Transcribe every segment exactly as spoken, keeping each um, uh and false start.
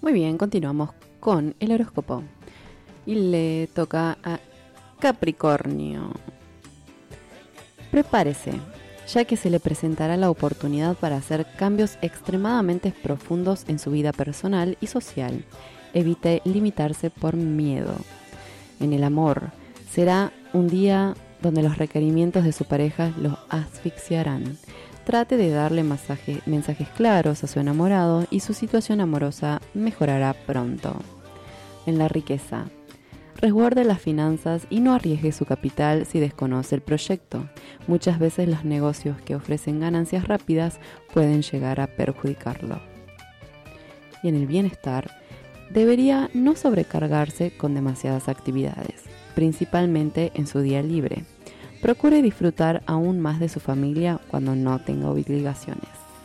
Muy bien, continuamos con el horóscopo. Y le toca a Capricornio. Prepárese, ya que se le presentará la oportunidad para hacer cambios extremadamente profundos en su vida personal y social. Evite limitarse por miedo. En el amor, será un día donde los requerimientos de su pareja los asfixiarán. Trate de darle masaje, mensajes claros a su enamorado y su situación amorosa mejorará pronto. En la riqueza, resguarde las finanzas y no arriesgue su capital si desconoce el proyecto. Muchas veces los negocios que ofrecen ganancias rápidas pueden llegar a perjudicarlo. Y en el bienestar, debería no sobrecargarse con demasiadas actividades, principalmente en su día libre. Procure disfrutar aún más de su familia cuando no tenga obligaciones.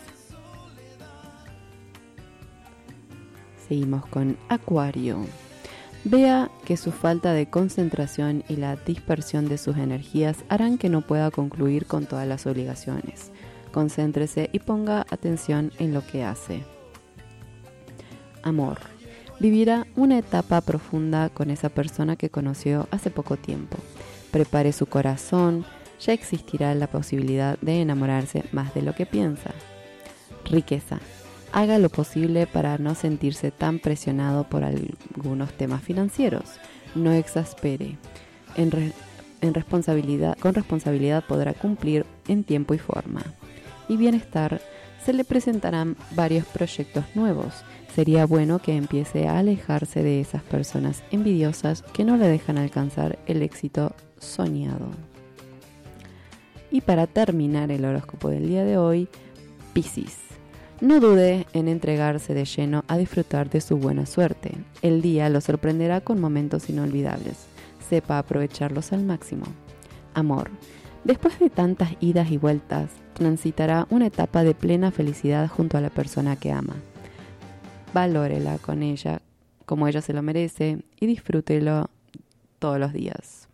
Seguimos con Acuario. Vea que su falta de concentración y la dispersión de sus energías harán que no pueda concluir con todas las obligaciones. Concéntrese y ponga atención en lo que hace. Amor. Vivirá una etapa profunda con esa persona que conoció hace poco tiempo. Prepare su corazón, ya existirá la posibilidad de enamorarse más de lo que piensa. Riqueza. Haga lo posible para no sentirse tan presionado por algunos temas financieros. No exaspere. En re- en responsabilidad, con responsabilidad podrá cumplir en tiempo y forma. Y bienestar. Se le presentarán varios proyectos nuevos. Sería bueno que empiece a alejarse de esas personas envidiosas que no le dejan alcanzar el éxito soñado. Y para terminar el horóscopo del día de hoy, Piscis. No dude en entregarse de lleno a disfrutar de su buena suerte. El día lo sorprenderá con momentos inolvidables. Sepa aprovecharlos al máximo. Amor. Después de tantas idas y vueltas, transitará una etapa de plena felicidad junto a la persona que ama. Valórela con ella como ella se lo merece y disfrútelo todos los días.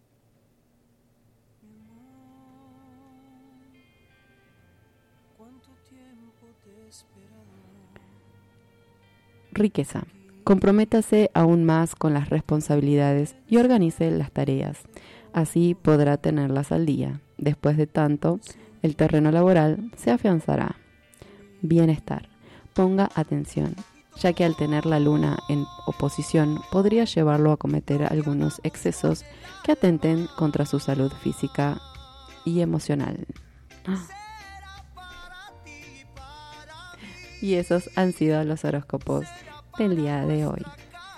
Riqueza. Comprométase aún más con las responsabilidades y organice las tareas. Así podrá tenerlas al día. Después de tanto, el terreno laboral se afianzará. Bienestar. Ponga atención, ya que al tener la luna en oposición podría llevarlo a cometer algunos excesos que atenten contra su salud física y emocional. Ah. Y esos han sido los horóscopos del día de hoy.